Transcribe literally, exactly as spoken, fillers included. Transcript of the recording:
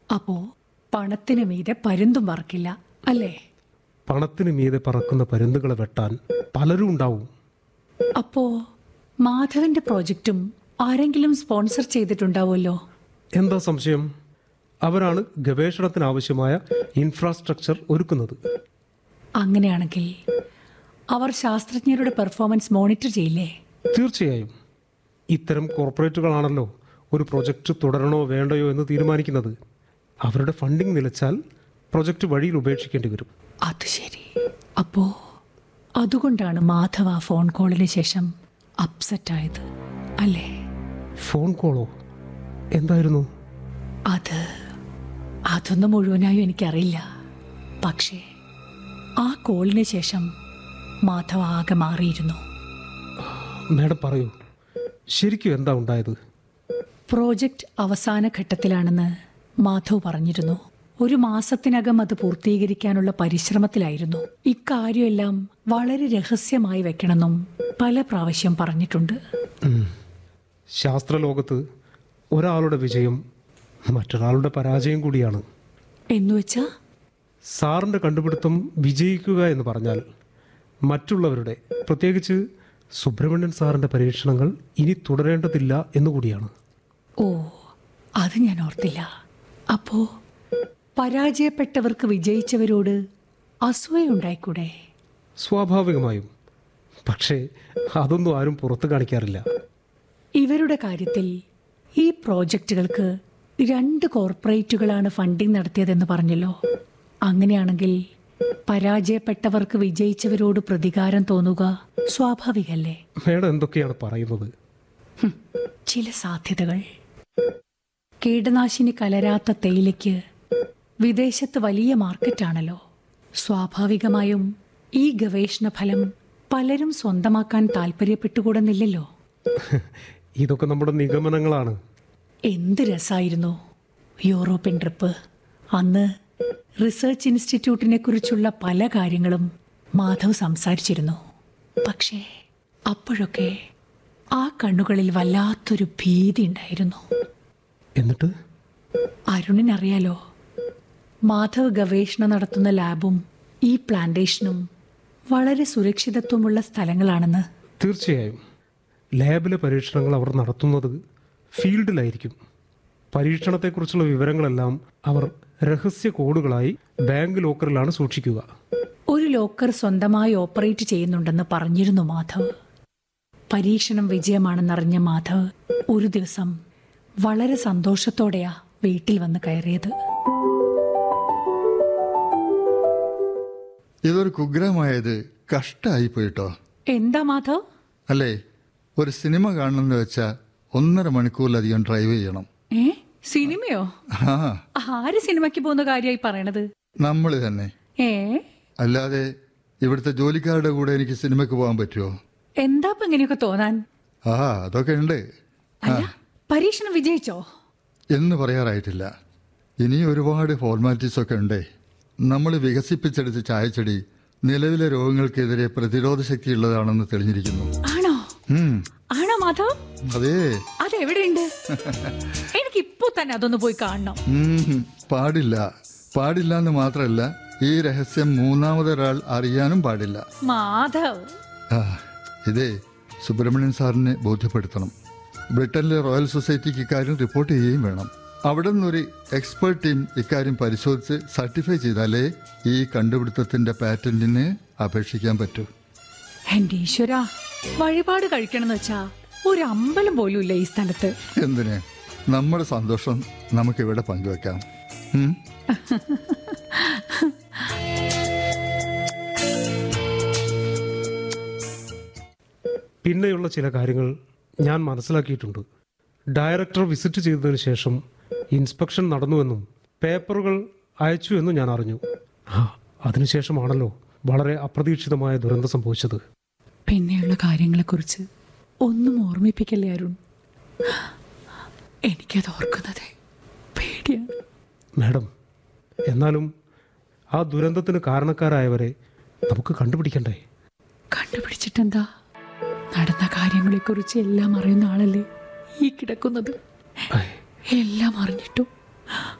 അപ്പോ പണത്തിന് മീതെ പരുന്തും പറക്കില്ല അല്ലേ? പണത്തിന് മീതെ പറക്കുന്ന പരുന്തുകളെ വെട്ടാൻ പലരും ഉണ്ടാവും. അപ്പോ മാധവന്റെ പ്രോജക്റ്റും ആരെങ്കിലും സ്പോൺസർ ചെയ്തിട്ടുണ്ടാവുമല്ലോ? എന്താ സംശയം? അവരാണ് ഗവേഷണത്തിനാവശ്യമായ ഇൻഫ്രാസ്ട്രക്ചർ ഒരുക്കുന്നത്. അങ്ങനെയാണെങ്കിൽ അവർ ശാസ്ത്രജ്ഞരുടെ പെർഫോമൻസ് മോണിറ്റർ ചെയ്യില്ലേ? തീർച്ചയായും. ഇത്തരം കോർപ്പറേറ്റുകളാണല്ലോ ഒരു പ്രൊജക്റ്റ് തുടരണോ വേണ്ടയോ എന്ന് തീരുമാനിക്കുന്നത്. അവരുടെ ഫണ്ടിങ് നിലച്ചാൽ പ്രൊജക്റ്റ് വഴിയിൽ ഉപേക്ഷിക്കേണ്ടി വരും. അത് ശരി. അപ്പോ അതുകൊണ്ടാണ് മാധവ ആ ഫോൺ കോളിന് ശേഷം അപ്സെറ്റ് ആയത് അല്ലേ? ഫോൺ കോളോ? എന്തായിരുന്നു അത് അതൊന്നും മുഴുവനായും എനിക്കറിയില്ല. പക്ഷേ ആ കോളിന് ശേഷം മാധവ ആകെ മാറിയിരുന്നു. മാഡം പറയൂ, ശരിക്കും എന്താ ഉണ്ടായത്? പ്രോജക്റ്റ് അവസാന ഘട്ടത്തിലാണെന്ന് മാധവ് പറഞ്ഞിരുന്നു. ഒരു മാസത്തിനകം അത് പൂർത്തീകരിക്കാനുള്ള പരിശ്രമത്തിലായിരുന്നു. ഇക്കാര്യമെല്ലാം വളരെ രഹസ്യമായി വെക്കണമെന്നും പല പ്രാവശ്യം പറഞ്ഞിട്ടുണ്ട്. ശാസ്ത്രലോകത്ത് ഒരാളുടെ വിജയം മറ്റൊരാളുടെ പരാജയം കൂടിയാണ്. എന്നുവെച്ചാ സാറിൻ്റെ കണ്ടുപിടുത്തം വിജയിക്കുക എന്ന് പറഞ്ഞാൽ മറ്റുള്ളവരുടെ, പ്രത്യേകിച്ച് സുബ്രഹ്മണ്യൻ സാറിൻ്റെ പരീക്ഷണങ്ങൾ ഇനി തുടരേണ്ടതില്ല എന്നുകൂടിയാണ്. ഓ, അത് ഞാൻ ഓർത്തില്ല. അപ്പോ പരാജയപ്പെട്ടവർക്ക് വിജയിച്ചവരോട് അസൂയുണ്ടായിക്കൂടെ? സ്വാഭാവികമായും. പക്ഷേ അതൊന്നും ആരും പുറത്തു കാണിക്കാറില്ല. ഇവരുടെ കാര്യത്തിൽ ഈ പ്രോജക്റ്റുകൾക്ക് രണ്ട് കോർപ്പറേറ്റുകളാണ് ഫണ്ടിംഗ് നടത്തിയതെന്ന് പറഞ്ഞല്ലോ. അങ്ങനെയാണെങ്കിൽ പരാജയപ്പെട്ടവർക്ക് വിജയിച്ചവരോട് പ്രതികാരം തോന്നുക സ്വാഭാവികല്ലേ? മേഡം എന്തൊക്കെയാണ് പറയുന്നത്? ചില സാധ്യതകൾ. കീടനാശിനി കലരാത്ത തേയിലയ്ക്ക് വിദേശത്ത് വലിയ മാർക്കറ്റാണല്ലോ. സ്വാഭാവികമായും ഈ ഗവേഷണ ഫലം പലരും സ്വന്തമാക്കാൻ താല്പര്യപ്പെട്ടുകൂടുന്നില്ലല്ലോ. ഇതൊക്കെ നമ്മുടെ നിഗമനങ്ങളാണ്. എന്ത് രസമായിരുന്നു യൂറോപ്യൻ ട്രിപ്പ്. അന്ന് റിസർച്ച് ഇൻസ്റ്റിറ്റ്യൂട്ടിനെ കുറിച്ചുള്ള പല കാര്യങ്ങളും മാധവ് സംസാരിച്ചിരുന്നു. പക്ഷേ അപ്പോഴൊക്കെ ആ കണ്ണുകളിൽ വല്ലാത്തൊരു ഭീതി ഉണ്ടായിരുന്നു. എന്നിട്ട് അരുണിനറിയാലോ, മാധവ് ഗവേഷണം നടത്തുന്ന ലാബും ഈ പ്ലാന്റേഷനും വളരെ സുരക്ഷിതത്വമുള്ള സ്ഥലങ്ങളാണെന്ന്. തീർച്ചയായും. ലാബിലെ പരീക്ഷണങ്ങൾ അവർ നടത്തുന്നത് ഫീൽഡിലായിരിക്കും. പരീക്ഷണത്തെക്കുറിച്ചുള്ള വിവരങ്ങളെല്ലാം അവർ രഹസ്യ കോഡുകളായി ബാങ്ക് ലോക്കറിലാണ് സൂക്ഷിക്കുക. ഒരു ലോക്കർ സ്വന്തമായി ഓപ്പറേറ്റ് ചെയ്യുന്നുണ്ടെന്ന് പറഞ്ഞിരുന്നു മാധവ്. പരീക്ഷണം വിജയമാണെന്നറിഞ്ഞ മാധവ് ഒരു ദിവസം വളരെ സന്തോഷത്തോടെയാ വീട്ടിൽ വന്ന് കയറിയത്. ഇതൊരു കുഗ്രഹമായത് കഷ്ടമായി പോയിട്ടോ. എന്താ മാധവ്? അല്ലേ, ഒരു സിനിമ കാണണമെന്ന് വെച്ചാൽ ഒന്നര മണിക്കൂറിലധികം ഡ്രൈവ് ചെയ്യണം. ഏ, സിനിമയോ? ആ, ആര് സിനിമയ്ക്ക് പോകുന്ന കാര്യമായി പറയണത്? നമ്മൾ തന്നെ. ഏ, അല്ലാതെ ഇവിടുത്തെ ജോലിക്കാരുടെ കൂടെ എനിക്ക് സിനിമയ്ക്ക് പോകാൻ പറ്റുമോ? എന്താ ഇപ്പൊ ഇങ്ങനെയൊക്കെ തോന്നാൻ? ആ, അതൊക്കെ ഉണ്ട്. അല്ല, പരീക്ഷണം വിജയിച്ചോ? എന്ന് പറയാറായിട്ടില്ല. ഇനി ഒരുപാട് ഫോർമാലിറ്റീസ് ഒക്കെ ഉണ്ട്. നമ്മൾ വികസിപ്പിച്ചെടുത്ത ചായച്ചെടി നിലവിലെ രോഗങ്ങൾക്കെതിരെ പ്രതിരോധ ശക്തിയുള്ളതാണെന്ന് തെളിഞ്ഞിരിക്കുന്നു. ആണോ? ഉം, ആണോ മാധവ്? അതേ. അതെവിടെയുണ്ട്? എനിക്ക് ഇപ്പൊ തന്നെ അതൊന്ന് പോയി കാണണം. ഉം, പാടില്ല. പാടില്ല എന്ന് മാത്രമല്ല, ഈ രഹസ്യം മൂന്നാമതൊരാൾ അറിയാനും പാടില്ല. മാധവ്, ആ, ഇതേ സുബ്രഹ്മണ്യൻ സാറിനെ ബോധ്യപ്പെടുത്തണം. ബ്രിട്ടനിലെ റോയൽ സൊസൈറ്റിക്ക് ഇക്കാര്യം റിപ്പോർട്ട് ചെയ്യുകയും വേണം. അവിടെ നിന്നൊരു എക്സ്പേർട്ട് ടീം ഇക്കാര്യം പരിശോധിച്ച് സർട്ടിഫൈ ചെയ്താലേ ഈ കണ്ടുപിടുത്തത്തിന്റെ പാറ്റന്റിന് അപേക്ഷിക്കാൻ പറ്റൂ. എന്റെ ഈശ്വര, വഴിപാട് കഴിക്കണമെന്ന് വെച്ചാ ഒരു അമ്പലം പോലും ഇല്ല ഈ സ്ഥലത്ത്. എന്തിന്? നമ്മുടെ സന്തോഷം നമുക്കിവിടെ പങ്കുവെക്കാം. ഉം? പിന്നെയുള്ള ചില കാര്യങ്ങൾ ഞാൻ മനസ്സിലാക്കിയിട്ടുണ്ട്. ഡയറക്ടർ വിസിറ്റ് ചെയ്തതിന് ശേഷം ഇൻസ്പെക്ഷൻ നടന്നുവെന്നും പേപ്പറുകൾ അയച്ചു എന്നും ഞാൻ അറിഞ്ഞു. ആ, അതിനുശേഷമാണല്ലോ വളരെ അപ്രതീക്ഷിതമായ ദുരന്തം സംഭവിച്ചത്. പിന്നെയുള്ള കാര്യങ്ങളെക്കുറിച്ച് ഒന്നും ഓർമ്മിപ്പിക്കല്ലേ അരുൺ. എനിക്കത് ഓർക്കുന്നത് പേടിയാണ്. മാഡം, എന്നാലും ആ ദുരന്തത്തിന് കാരണക്കാരായവരെ നമുക്ക് കണ്ടുപിടിക്കണ്ടേ? കണ്ടുപിടിച്ചിട്ടെന്താ? നടന്ന കാര്യങ്ങളെക്കുറിച്ച് എല്ലാം അറിയുന്ന ആളല്ലേ ഈ കിടക്കുന്നത്. എല്ലാം അറിഞ്ഞിട്ടും